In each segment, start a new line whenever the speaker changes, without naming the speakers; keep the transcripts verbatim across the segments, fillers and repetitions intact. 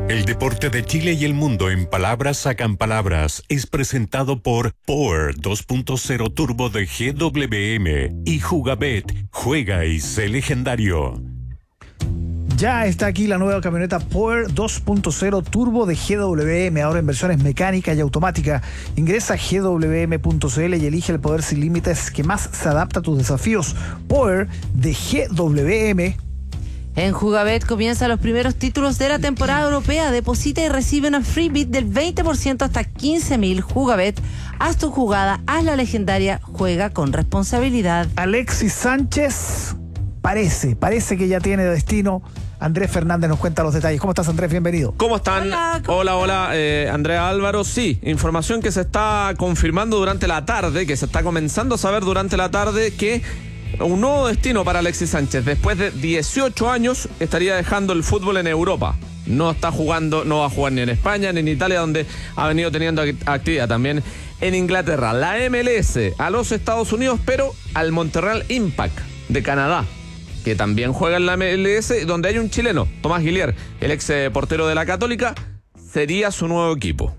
El deporte de Chile y el mundo en palabras sacan palabras es presentado por Power dos punto cero Turbo de G W M y Jugabet. Juega y sé legendario.
Ya está aquí la nueva camioneta Power dos punto cero Turbo de G W M, ahora en versiones mecánica y automática. Ingresa a G W M punto C L y elige el poder sin límites que más se adapta a tus desafíos. Power de G W M.
En Jugabet comienzan los primeros títulos de la temporada europea. Deposita y recibe una free bit del veinte por ciento hasta quince mil. Jugabet, haz tu jugada, haz la legendaria, juega con responsabilidad.
Alexis Sánchez parece, parece que ya tiene destino. Andrés Fernández nos cuenta los detalles. ¿Cómo estás, Andrés? Bienvenido.
¿Cómo están?
Hola, ¿cómo
hola, hola eh, Andrea Álvaro. Sí, información que se está confirmando durante la tarde, que se está comenzando a saber durante la tarde, que un nuevo destino para Alexis Sánchez. Después de dieciocho años estaría dejando el fútbol en Europa. No está jugando, no va a jugar ni en España ni en Italia, donde ha venido teniendo actividad. También en Inglaterra, la M L S a los Estados Unidos, pero al Montreal Impact de Canadá, que también juega en la M L S, donde hay un chileno, Tomás Guillier, el ex portero de la Católica. Sería su nuevo equipo.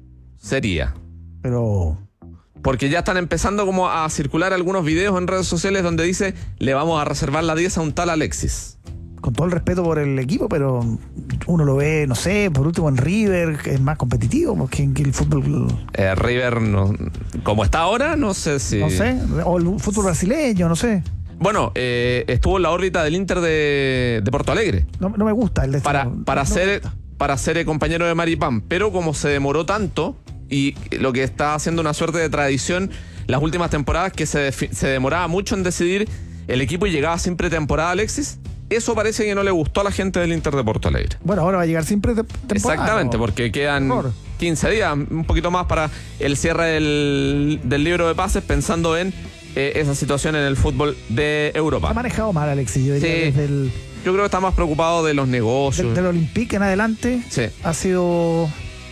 Sería.
Pero...
porque ya están empezando como a circular algunos videos en redes sociales donde dice, le vamos a reservar la diez a un tal Alexis.
Con todo el respeto por el equipo, pero uno lo ve, no sé, por último en River, que es más competitivo, porque en el fútbol...
Eh, River, no, como está ahora, no sé si...
No sé, o el fútbol brasileño, no sé.
Bueno, eh, estuvo en la órbita del Inter de, de Porto Alegre.
No, no me gusta el de
Para,
no,
para,
no
ser, para ser el compañero de Maripán, pero como se demoró tanto, y lo que está haciendo una suerte de tradición las últimas temporadas, que se, se demoraba mucho en decidir el equipo y llegaba sin pretemporada Alexis, eso parece que no le gustó a la gente del Inter de Porto Alegre.
Bueno, ahora va a llegar sin pretemporada.
Exactamente,
¿no?
Porque quedan Mejor. quince días, un poquito más para el cierre del, del libro de pases, pensando en eh, esa situación en el fútbol de Europa.
Ha manejado mal Alexis, yo diría,
sí,
desde el...
Yo creo que está más preocupado de los negocios.
Del, del Olympique en adelante,
sí.
Ha sido...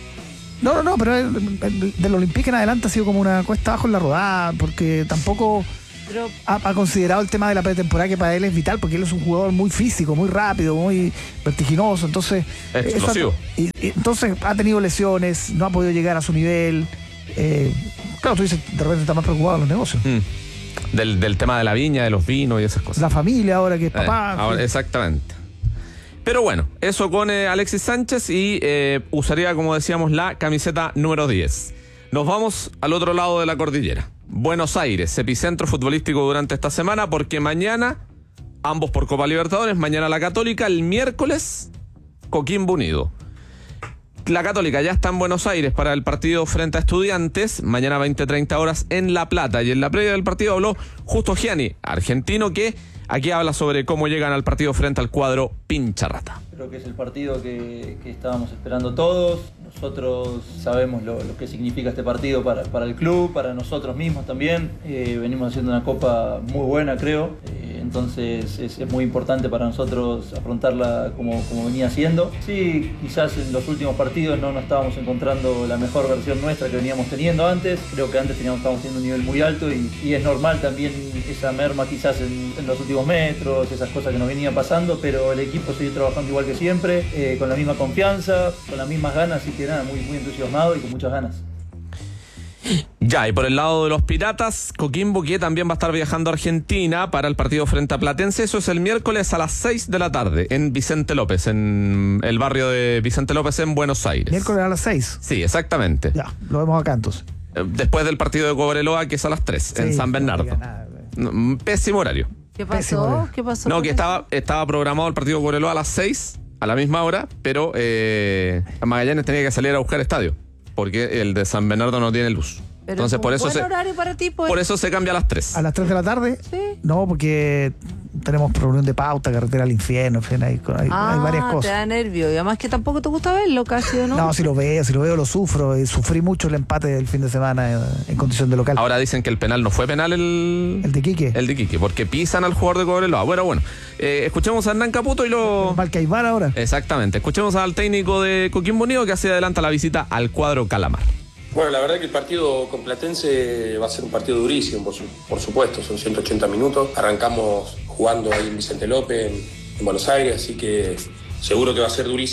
No, no, no, pero el, el, del Olympique en adelante ha sido como una cuesta abajo en la rodada, porque tampoco pero... ha, ha considerado el tema de la pretemporada, que para él es vital, porque él es un jugador muy físico, muy rápido, muy vertiginoso, entonces...
Explosivo.
Esa, y, y, entonces ha tenido lesiones, no ha podido llegar a su nivel. Eh, claro, tú dices, de repente está más preocupado de los negocios.
Mm. Del, del tema de la viña, de los vinos y esas cosas.
La familia ahora que es papá.
Eh, ahora, exactamente. Pero bueno, eso con eh, Alexis Sánchez y eh, usaría, como decíamos, la camiseta número diez. Nos vamos al otro lado de la cordillera. Buenos Aires, epicentro futbolístico durante esta semana, porque mañana, ambos por Copa Libertadores, mañana la Católica, el miércoles Coquimbo Unido. La Católica ya está en Buenos Aires para el partido frente a Estudiantes, mañana veinte treinta horas en La Plata. Y en la previa del partido habló Justo Gianni, argentino, que aquí habla sobre cómo llegan al partido frente al cuadro Pincharrata.
Creo que es el partido que, que estábamos esperando todos. Nosotros sabemos lo, lo que significa este partido para, para el club, para nosotros mismos también. Eh, venimos haciendo una copa muy buena, creo. Eh, entonces es, es muy importante para nosotros afrontarla como, como venía siendo. Sí, quizás en los últimos partidos no nos estábamos encontrando la mejor versión nuestra que veníamos teniendo antes. Creo que antes teníamos, estábamos teniendo un nivel muy alto y, y es normal también esa merma quizás en, en los últimos metros, esas cosas que nos venían pasando, pero el equipo sigue trabajando igual que siempre, eh, con la misma confianza, con las mismas ganas, así que nada, muy, muy entusiasmado y con muchas ganas.
Ya, y por el lado de los Piratas, Coquimbo, que también va a estar viajando a Argentina para el partido frente a Platense. Eso es el miércoles a las seis de la tarde en Vicente López, en el barrio de Vicente López en Buenos Aires.
¿Miércoles a las seis?
Sí, exactamente.
Ya, lo vemos acá entonces.
Después del partido de Cobreloa, que es a las tres, sí, en San Bernardo. No nada, no, pésimo horario.
¿Qué pasó? ¿Qué pasó?
No, que estaba, estaba programado el partido de Cobreloa a las seis, a la misma hora, pero eh, Magallanes tenía que salir a buscar estadio, porque el de San Bernardo no tiene luz.
Pero
entonces por eso
buen
se
horario para ti, pues.
Por eso se cambia a las tres.
¿A las tres de la tarde?
Sí.
No, porque tenemos reunión de pauta, carretera al infierno, en fin, hay, hay,
ah,
hay varias cosas.
Te da nervio. Y además que tampoco te gusta verlo casi, ¿o no?
No, si lo veo, si lo veo lo sufro. Y sufrí mucho el empate del fin de semana en, en condición de local.
Ahora dicen que el penal no fue penal el...
¿El de Quique?
El de Quique, porque pisan al jugador de Cobreloa. Bueno, bueno. Eh, escuchemos a Hernán Caputo y lo...
Valcaimar ahora.
Exactamente. Escuchemos al técnico de Coquimbo Unido que hace adelanta la visita al cuadro Calamar.
Bueno, la verdad que el partido con Platense va a ser un partido durísimo, por, su, por supuesto, son ciento ochenta minutos. Arrancamos jugando ahí en Vicente López, en, en Buenos Aires, así que seguro que va a ser durísimo.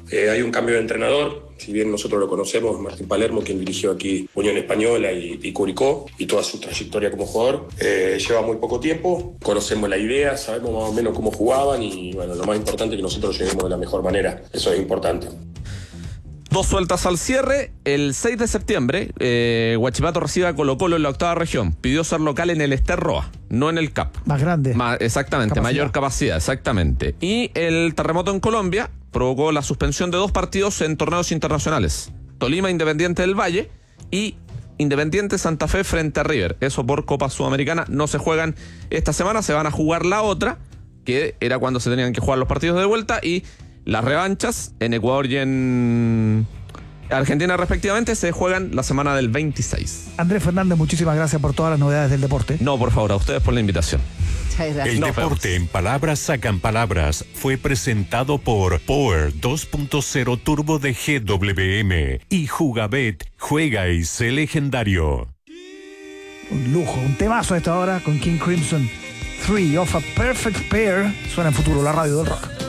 Eh, hay un cambio de entrenador, si bien nosotros lo conocemos, Martín Palermo, quien dirigió aquí Unión Española y, y Curicó, y toda su trayectoria como jugador. Eh, lleva muy poco tiempo, conocemos la idea, sabemos más o menos cómo jugaban y bueno, lo más importante es que nosotros lleguemos de la mejor manera, eso es importante.
Dos sueltas al cierre. El seis de septiembre, eh, Huachipato recibe a Colo Colo en la octava región. Pidió ser local en el Ester Roa, no en el C A P.
Más grande.
Ma- exactamente,
Capacidad.
mayor capacidad, exactamente. Y el terremoto en Colombia provocó la suspensión de dos partidos en torneos internacionales. Tolima Independiente del Valle y Independiente Santa Fe frente a River. Eso por Copa Sudamericana. No se juegan esta semana, se van a jugar la otra, que era cuando se tenían que jugar los partidos de vuelta, y las revanchas en Ecuador y en Argentina respectivamente se juegan la semana del veintiséis.
Andrés Fernández, muchísimas gracias por todas las novedades del deporte.
No, por favor, a ustedes por la invitación.
Muchas gracias.
El
No,
deporte en palabras sacan palabras fue presentado por Power dos punto cero Turbo de G W M y Jugabet, juega y sé legendario.
Un lujo, un temazo a esta hora con King Crimson. Three of a Perfect Pair. Suena en Futuro, la radio del rock.